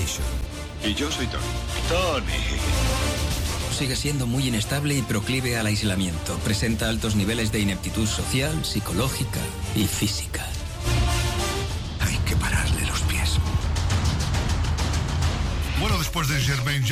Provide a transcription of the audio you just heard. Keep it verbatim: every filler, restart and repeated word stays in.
Aviation. Y yo soy Tony. Tony. Sigue siendo muy inestable y proclive al aislamiento. Presenta altos niveles de ineptitud social, psicológica y física. Hay que pararle los pies. Bueno, después de Jermaine